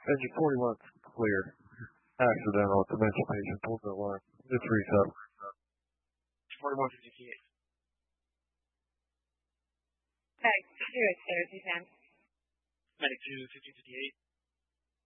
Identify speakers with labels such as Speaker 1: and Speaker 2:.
Speaker 1: Engine 41's clear. Accidental dementia patient pulled the line. It's reset.
Speaker 2: 4158.
Speaker 3: Medic 2, it's clear, 210.
Speaker 2: Medic 2, 5058.